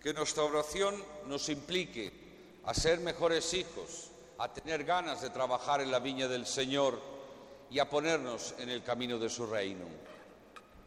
Que nuestra oración nos implique a ser mejores hijos, a tener ganas de trabajar en la viña del Señor y a ponernos en el camino de su reino.